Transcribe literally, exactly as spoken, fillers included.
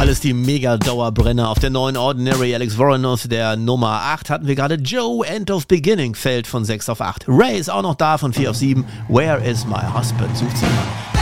Alles die Mega-Dauerbrenner auf der neuen Ordinary. Alex Warren aus der Nummer acht hatten wir gerade. Joe, End of Beginning, fällt von sechs auf acht. Ray ist auch noch da von vier auf sieben. Where is my husband? Sucht sie mal.